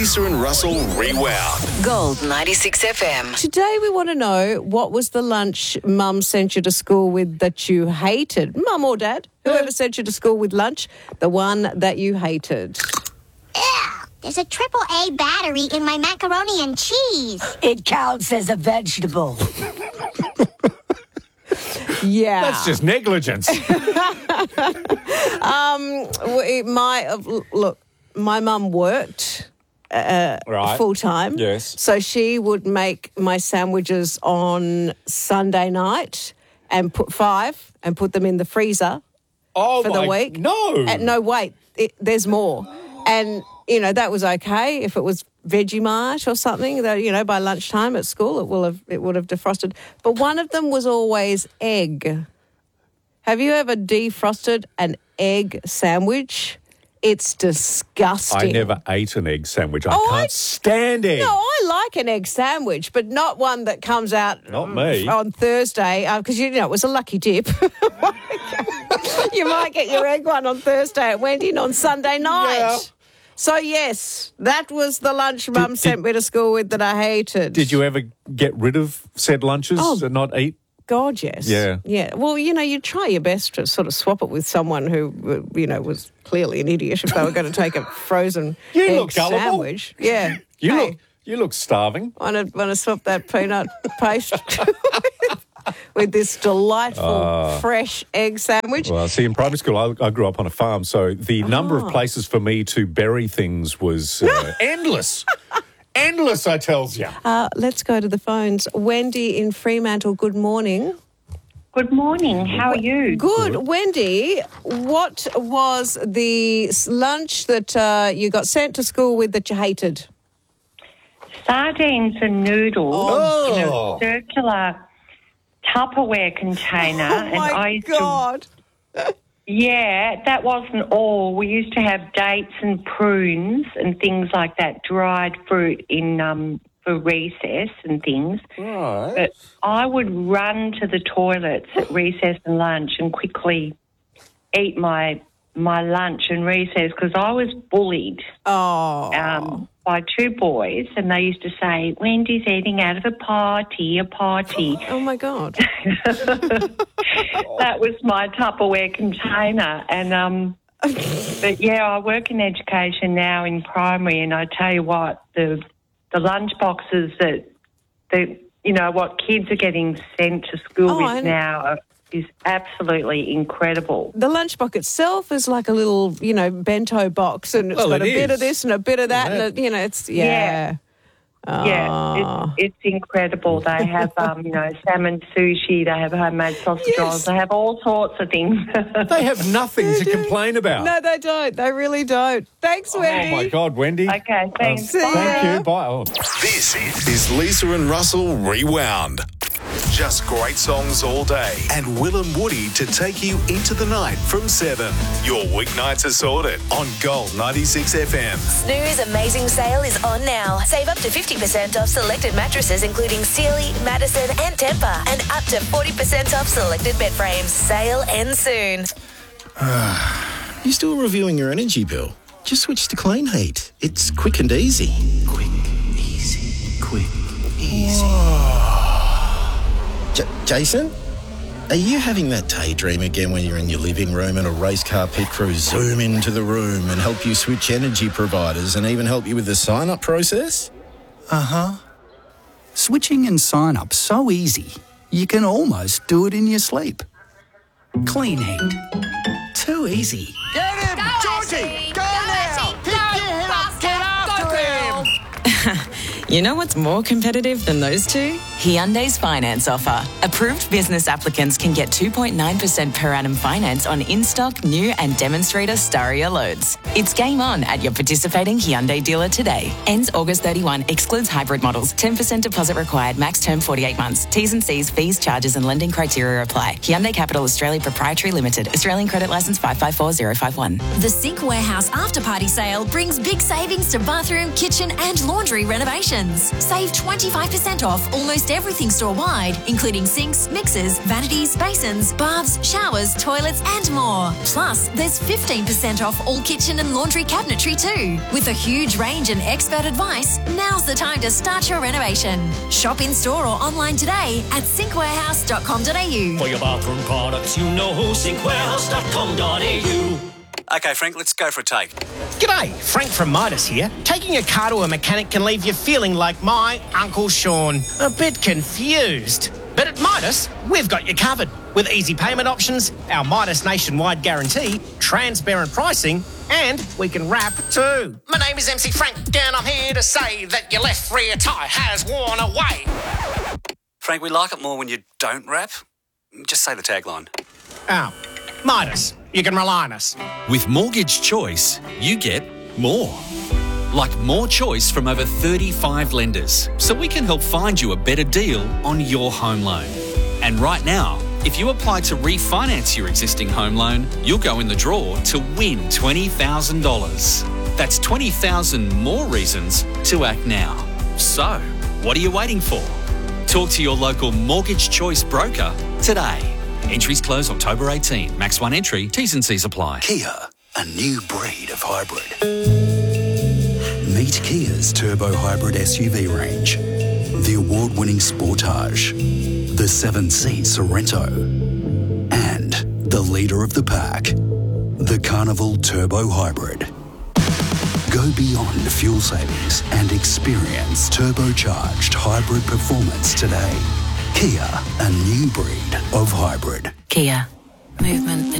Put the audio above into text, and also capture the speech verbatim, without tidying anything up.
Lisa and Russell Rewound. Gold ninety-six F M. Today we want to know, what was the lunch Mum sent you to school with that you hated? Mum or Dad? Whoever sent you to school with lunch, the one that you hated. Ugh, there's a triple A battery in my macaroni and cheese. It counts as a vegetable. Yeah. That's just negligence. um, it might have, look, my mum worked uh, Right. full time. Yes. So she would make my sandwiches on Sunday night and put five and put them in the freezer Oh, for the my- week. No. And no, wait, it, there's more. And, you know, that was okay if it was Vegemite or something that, you know, by lunchtime at school it will have it would have defrosted. But one of them was always egg. Have you ever defrosted an egg sandwich? It's disgusting. I never ate an egg sandwich. I Oh, can't I- stand egg. No, I like an egg sandwich, but not one that comes out Not me. on Thursday because, you know, it was a lucky dip. You might get your egg one on Thursday. It went in on Sunday night. Yeah. So, yes, that was the lunch Mum did- sent me to school with that I hated. Did you ever get rid of said lunches Oh. and not eat? God, yes. Yeah. Yeah. Well, you know, you try your best to sort of swap it with someone who, you know, was clearly an idiot if they were going to take a frozen You egg look gullible. sandwich. Yeah. You Hey, look you look starving. Want to, want to swap that peanut paste with this delightful fresh egg sandwich? Well, see, in primary school, I, I grew up on a farm, so the number Oh. of places for me to bury things was uh, endless. Endless, I tells you. Uh, let's go to the phones. Wendy in Fremantle, good morning. Good morning. How are you? Good. Wendy, what was the s- lunch that uh, you got sent to school with that you hated? Sardines and noodles Oh. in a circular Tupperware container. Oh, and my I used God. To, yeah, that wasn't all. We used to have dates and prunes and things like that, dried fruit in um, for recess and things. Right. But I would run to the toilets at recess and lunch and quickly eat my my lunch and recess because I was bullied Oh. um, by two boys, and they used to say, "Wendy's eating out of a party, a party." Oh, my God. That was my Tupperware container, and um, but yeah, I work in education now in primary, and I tell you what, the the lunch boxes that that you know what kids are getting sent to school Oh, with I- now are, is absolutely incredible. The lunchbox itself is like a little, you know, bento box, and it's Well, got it a bit is. of this and a bit of that, Yeah. and, it, you know, it's, yeah. Yeah. Yeah, Oh. it's, it's incredible. They have, um, you know, salmon sushi. They have homemade sausage Yes. rolls. They have all sorts of things. They have nothing to complain about. No, they don't. They really don't. Thanks, Oh, Wendy. my God, Wendy. Okay, thanks. See ya. Thank you. Bye. Oh. This is Lisa and Russell Rewound. Just great songs all day. And Will and Woody to take you into the night from seven. Your weeknights are sorted on Gold ninety-six F M. Snooze Amazing Sale is on now. Save up to fifty percent off selected mattresses including Sealy, Madison and Tempur, and up to forty percent off selected bed frames. Sale ends soon. You still reviewing your energy bill? Just switch to Clean Heat. It's quick and easy. Quick, easy, quick, easy. J- Jason? Are you having that daydream again when you're in your living room and a race car pit crew zoom into the room and help you switch energy providers and even help you with the sign-up process? Uh-huh. Switching and sign up so easy, you can almost do it in your sleep. Clean Heat. Too easy. Get him! Georgie! Go, now! Pick your head up! Get after him! You know what's more competitive than those two? Hyundai's finance offer. Approved business applicants can get two point nine percent per annum finance on in-stock, new and demonstrator Staria loads. It's game on at your participating Hyundai dealer today. Ends August thirty-first. Excludes hybrid models. ten percent deposit required. Max term forty-eight months. T's and C's, fees, charges and lending criteria apply. Hyundai Capital Australia Proprietary Limited. Australian credit licence five five four zero five one. The Sink Warehouse After Party Sale brings big savings to bathroom, kitchen and laundry renovations. Save twenty-five percent off almost almost everything store-wide, including sinks, mixers, vanities, basins, baths, showers, toilets and more. Plus, there's fifteen percent off all kitchen and laundry cabinetry too. With a huge range and expert advice, now's the time to start your renovation. Shop in-store or online today at sink warehouse dot com dot a u. For your bathroom products, you know sink warehouse dot com dot a u. Okay, Frank, let's go for a take. G'day, Frank from Midas here. Taking a car to a mechanic can leave you feeling like my Uncle Sean, a bit confused. But at Midas, we've got you covered. With easy payment options, our Midas nationwide guarantee, transparent pricing, and we can wrap too. My name is M C Frank, and I'm here to say that your left rear tyre has worn away. Frank, we like it more when you don't rap. Just say the tagline. Oh, Midas, you can rely on us. With Mortgage Choice, you get more. Like more choice from over thirty-five lenders, so we can help find you a better deal on your home loan. And right now, if you apply to refinance your existing home loan, you'll go in the draw to win twenty thousand dollars. That's twenty thousand more reasons to act now. So, what are you waiting for? Talk to your local Mortgage Choice broker today. Entries close October eighteenth. Max one entry. T's and C's apply. Kia, a new breed of hybrid. Meet Kia's turbo hybrid S U V range. The award-winning Sportage, the seven-seat Sorento, and the leader of the pack, the Carnival Turbo Hybrid. Go beyond fuel savings and experience turbocharged hybrid performance today. Kia, a new breed of hybrid. Kia. Movement